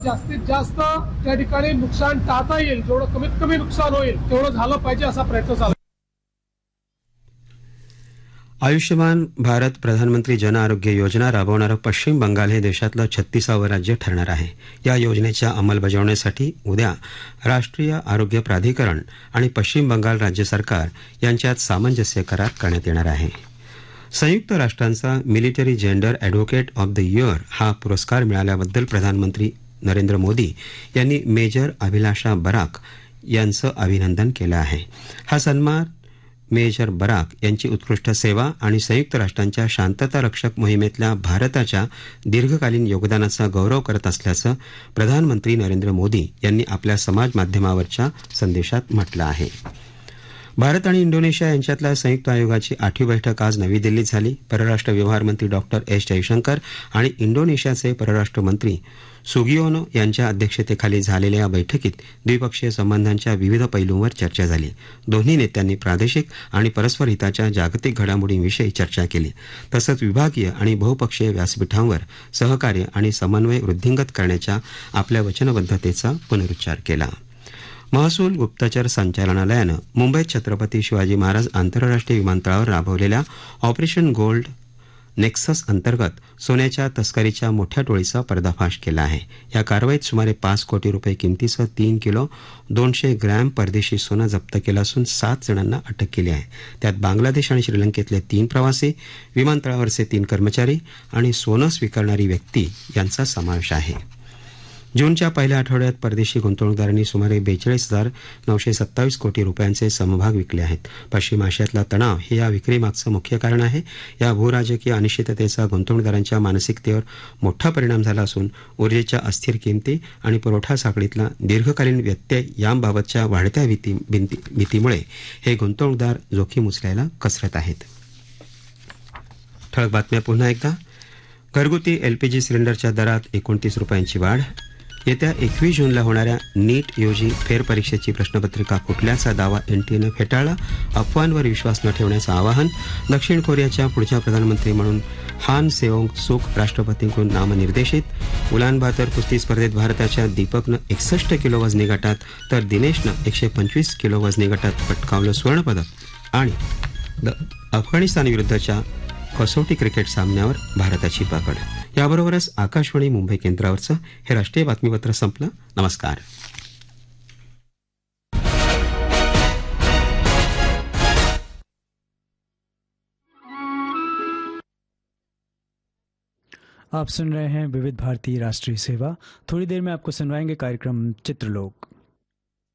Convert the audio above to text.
जास्तीत जास्त त्या ठिकाणी नुकसान टाळता येईल, जेवढं कमीत कमी नुकसान होईल तेवढं झालं पाहिजे असा प्रयत्न चालू. आयुष्यमान भारत प्रधानमंत्री जन आरोग्य योजना राबवणारं पश्चिम बंगाल हे देशातलं 36वं राज्य ठरणार आहे. या योजनेच्या अंमलबजावणीसाठी उद्या राष्ट्रीय आरोग्य प्राधिकरण आणि पश्चिम बंगाल राज्य सरकार यांच्यात सामंजस्य करार करण्यात येणार आहे. संयुक्त राष्ट्रांचा military gender advocate of the year हा पुरस्कार मिळाल्याबद्दल प्रधानमंत्री नरेंद्र मोदी यांनी मेजर अभिलाषा बराक यांचं अभिनंदन केलं आहे. हा सन्मान मेजर बराक यांची उत्कृष्ट सेवा आणि संयुक्त राष्ट्रांच्या शांतता रक्षक मोहिमेतल्या भारताच्या दीर्घकालीन योगदानाचा गौरव करत असल्याचं प्रधानमंत्री नरेंद्र मोदी यांनी आपल्या समाज माध्यमावरच्या संदेशात म्हटलं आहे. भारत आणि इंडोनेशिया यांच्यातल्या संयुक्त आयोगाची 8वी बैठक आज नवी दिल्लीत झाली. परराष्ट्र व्यवहार मंत्री डॉक्टर एस जयशंकर आणि इंडोनेशियाचे परराष्ट्र मंत्री सुगियोनो यांच्या अध्यक्षतेखाली झालेल्या या बैठकीत द्विपक्षीय संबंधांच्या विविध पैलूंवर चर्चा झाली. दोन्ही नेत्यांनी प्रादेशिक आणि परस्पर हिताच्या जागतिक घडामोडींविषयी चर्चा केली. तसंच विभागीय आणि बहुपक्षीय व्यासपीठांवर सहकार्य आणि समन्वय वृद्धिंगत करण्याच्या आपल्या वचनबद्धतेचा पुनरुच्चार केला. महसूल गुप्तचर संचालनालयानं मुंबईत छत्रपती शिवाजी महाराज आंतरराष्ट्रीय विमानतळावर राबवलेल्या ऑपरेशन गोल्ड नेक्सस अंतर्गत सोन्याच्या तस्करीच्या मोठ्या टोळीचा पर्दाफाश केला आहे. या कारवाईत सुमारे 5 कोटी रुपये किमतीचं 3 किलो 200 ग्रॅम परदेशी सोनं जप्त केलं असून 7 जणांना अटक केली आहे. त्यात बांगलादेश आणि श्रीलंकेतले 3 प्रवासी, विमानतळावरचे 3 कर्मचारी आणि सोनं स्वीकारणारी व्यक्ती यांचा समावेश आहे. जूनच्या पहिल्या आठवड्यात परदेशी गुंतवणूकदारांनी सुमारे 42,927 कोटी रुपयांचे समभाग विकले आहेत. पश्चिम आशियातला तणाव हे या विक्रीमागचं मुख्य कारण आहे. या भूराजकीय अनिश्चिततेचा गुंतवणूकदारांच्या मानसिकतेवर मोठा परिणाम झाला असून ऊर्जेच्या अस्थिर किमती आणि पुरवठा साखळीतला दीर्घकालीन व्यत्यय यांबाबतच्या वाढत्या भीतीमुळे हे गुंतवणूकदार जोखीम उचलायला कसरत आहेत. ठळक बातम्या पुन्हा एकदा. घरगुती एलपीजी सिलेंडरच्या दरात 29 रुपयांची वाढ. येत्या 21 जूनला होणाऱ्या नीट यूजी फेरपरीक्षेची प्रश्नपत्रिका फुटल्याचा दावा एनटीएनं फेटाळला. अफवांवर विश्वास न ठेवण्याचं आवाहन. दक्षिण कोरियाच्या पुढच्या प्रधानमंत्री म्हणून हान सेओंग सूक राष्ट्रपतींकडून नामनिर्देशित. उलानबातर कुस्ती स्पर्धेत भारताच्या दीपकनं 61 किलो वजनी गटात तर दिनेशनं 125 किलो वजनी गटात पटकावलं सुवर्णपदक. आणि अफगाणिस्तानविरुद्धच्या कसोटी क्रिकेट सामन्यावर भारताची पकड. याबरोबरच आकाशवाणी मुंबई केंद्रावरचं हे राष्ट्रीय बातमीपत्र संपलं. नमस्कार. आप सुन रहे हैं विविध भारती राष्ट्रीय सेवा. थोड़ी देर में आपको सुनवाएंगे कार्यक्रम चित्रलोक.